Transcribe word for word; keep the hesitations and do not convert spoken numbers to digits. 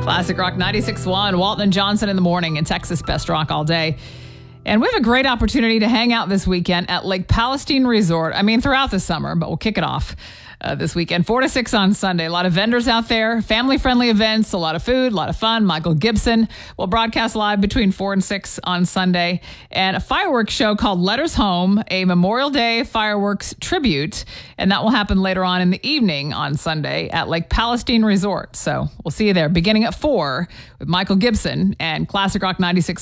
Classic Rock ninety-six point one, Walton and Johnson in the morning, and Texas Best Rock all day. And we have a great opportunity to hang out this weekend at Lake Palestine Resort. I mean, throughout the summer, but we'll kick it off uh, this weekend. four to six on Sunday. A lot of vendors out there, family-friendly events, a lot of food, a lot of fun. Michael Gibson will broadcast live between four and six on Sunday. And a fireworks show called Letters Home, a Memorial Day fireworks tribute. And that will happen later on in the evening on Sunday at Lake Palestine Resort. So we'll see you there beginning at four with Michael Gibson and Classic Rock ninety-six.